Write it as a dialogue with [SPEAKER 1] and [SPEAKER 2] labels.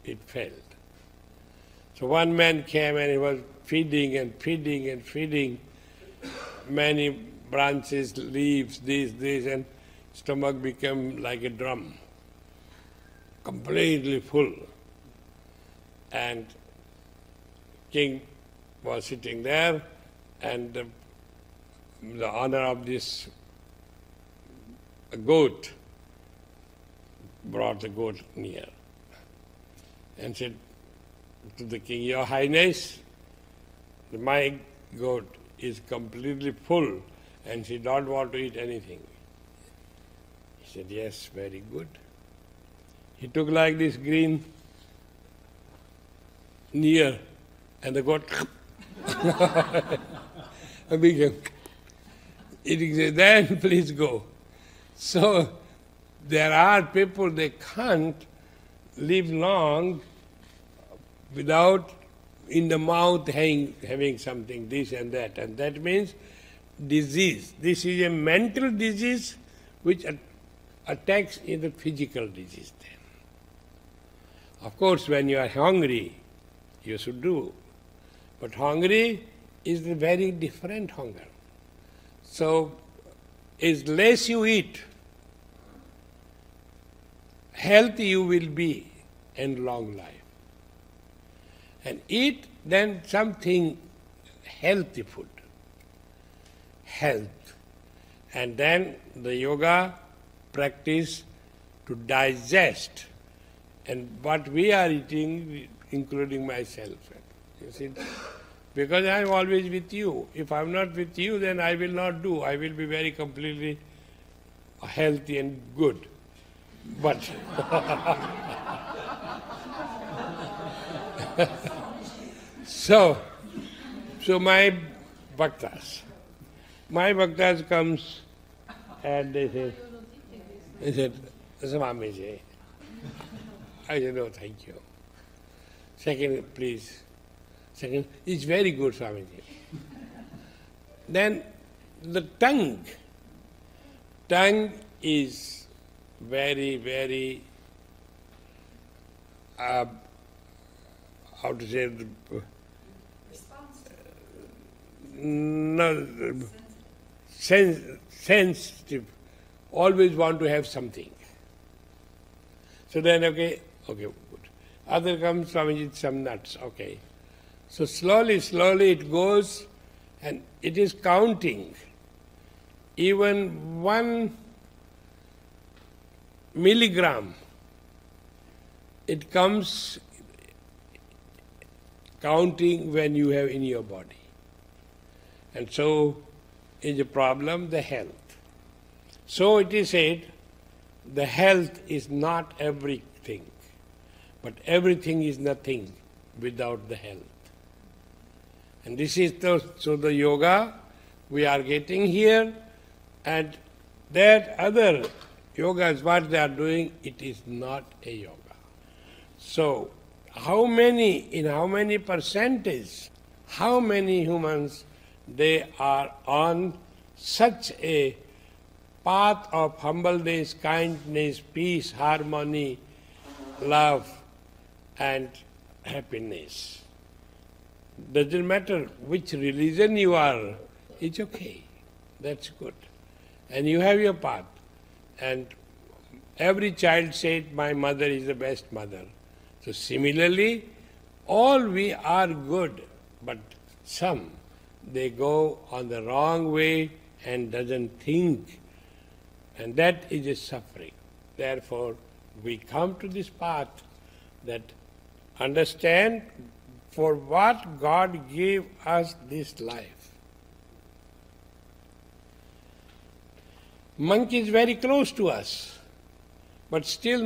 [SPEAKER 1] it failed. So one man came and he was feeding and feeding and feeding many branches, leaves, this, and stomach became like a drum, completely full. And king was sitting there, and the owner of this goat brought the goat near and said to the king, Your Highness, my goat is completely full and she don't want to eat anything. He said, yes, very good. He took like this green near, and the goat became eating. Then please go. So there are people, they can't live long without in the mouth having something, this and that. And that means disease. This is a mental disease which attacks in the physical disease then. Of course, when you are hungry, you should do. But hungry is a very different hunger. So, as less you eat, healthy you will be and long life. And eat then something healthy food. Health. And then the yoga practice to digest. And what we are eating, including myself. You see, because I am always with you. If I am not with you, then I will not do. I will be very completely healthy and good. But so my bhaktas comes and they said, Swamiji. I said, no, thank you. Second, please. Second, it's very good, Swamiji. Then the tongue is very, very, how to say, sensitive, always want to have something. So then, okay, good. Other comes, Swamiji, some nuts, okay. So slowly it goes, and it is counting. Even 1 milligram, it comes counting when you have in your body. And so is a problem, the health. So it is said, the health is not everything, but everything is nothing without the health. And this is the yoga we are getting here, and that other yogas, what they are doing, it is not a yoga. So, in how many percentage, how many humans, they are on such a path of humbleness, kindness, peace, harmony, love, and happiness. Doesn't matter which religion you are, it's okay. That's good. And you have your path. And every child said, my mother is the best mother. So similarly, all we are good, but some, they go on the wrong way and doesn't think. And that is a suffering. Therefore, we come to this path that understand for what God gave us this life. Monkey is very close to us, but still